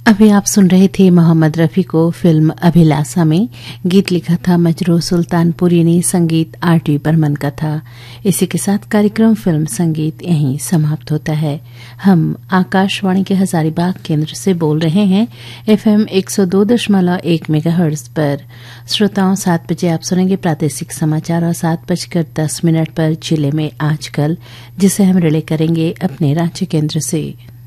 अभी आप सुन रहे थे मोहम्मद रफी को फिल्म अभिलाषा में। गीत लिखा था मजरूह सुल्तानपुरी ने, संगीत आर.डी. बर्मन का था। इसी के साथ कार्यक्रम फिल्म संगीत यहीं समाप्त होता है। हम आकाशवाणी के हजारीबाग केंद्र से बोल रहे हैं FM 102.1 मेगाहर्ट्ज पर। श्रोताओं, 7 बजे आप सुनेंगे प्रादेशिक समाचार और 7:10 पर जिले में आजकल, जिसे हम रिले करेंगे अपने रांची केंद्र से।